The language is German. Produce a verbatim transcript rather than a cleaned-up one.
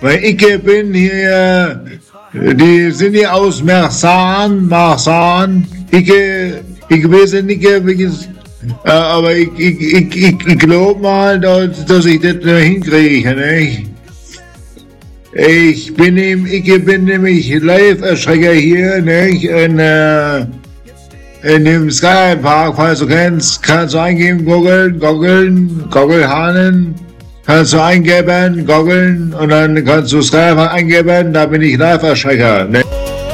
Weil ich bin hier, die sind hier aus Marsan, Marsan. Ich, ich weiß nicht, welches, aber ich, ich, ich, ich, ich glaube mal, dass, dass ich das hinkriege, nicht? Ich bin, ihm, ich bin nämlich Live-Erschrecker hier, nicht? In, äh, in dem Skypark, falls du kennst, kannst du eingeben, goggeln, goggeln, goggelhahnen, kannst du eingeben, goggeln, und dann kannst du Skypark eingeben, da bin ich Live-Erschrecker, ne?